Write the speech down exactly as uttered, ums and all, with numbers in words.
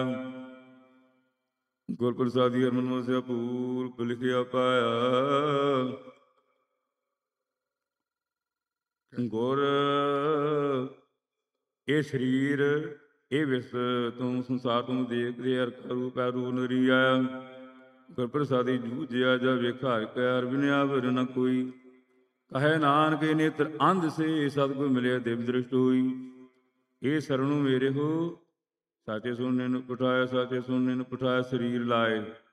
ਗੁਰ ਪ੍ਰਸਾਦੀ ਹਰਿ ਮਨ ਵਸਿਆ ਪੂਰਬ ਲਿਖਿਆ ਪਾਇਆ। ਗੁਰ ਇਹ ਸਰੀਰ ਇਹ ਵਿਸ ਤੂੰ ਸੰਸਾਰ ਤੂੰ ਦੇਖਦੇ ਹਰ ਕਰੂ ਪੈਰੂ ਨਰੀ ਆਇਆ। ਗੁਰ ਪ੍ਰਸਾਦੀ ਜੂਝਿਆ ਜਾ ਵੇਖਾ ਹਰਿ ਕੈ ਹਰਿ ਬਿਨਿਆ ਵਰ ਨ ਕੋਈ। ਕਹੈ ਨਾਨਕ ਨੇਤਰ ਅੰਧ ਸੇ ਸਤਿਗੁਰ ਮਿਲਿਆ ਦਿਵ ਦ੍ਰਿਸ਼ਟ ਹੋਈ। ਇਹ ਸਰਣੁ ਮੇਰੇ ਹੋ ਸਾਚੇ ਸੁਣਨੇ ਨੂੰ ਪਠਾਇਆ, ਸਾਚੇ ਸੁਣਨੇ ਨੂੰ ਪਠਾਇਆ ਸਰੀਰ ਲਾਏ।